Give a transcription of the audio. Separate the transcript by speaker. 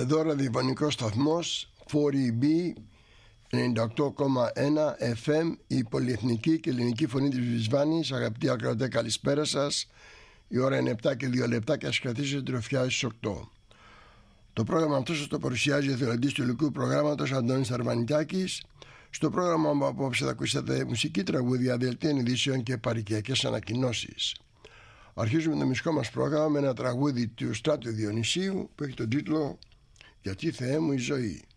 Speaker 1: Εδώ ραδιοφωνικός σταθμός 4EB 98,1 FM, η πολυεθνική και ελληνική φωνή της Βυσβάνης. Αγαπητοί ακροατές, καλησπέρα σας. Η ώρα είναι 7 και 2 λεπτά και ας κρατήσετε την τροφιά στις 8. Το πρόγραμμα αυτό σας το παρουσιάζει ο εθελοντής του υλικού προγράμματος Αντώνης Αρβανιτάκης. Στο πρόγραμμα μου απόψε θα ακούσατε μουσική, τραγούδια, δελτίων ειδήσεων και παροικιακές ανακοινώσεις. Αρχίζουμε το μουσικό μας πρόγραμμα με ένα τραγούδι του Στράτου Διονυσίου που έχει τον τίτλο «Γιατί Θεέ μου η ζωή».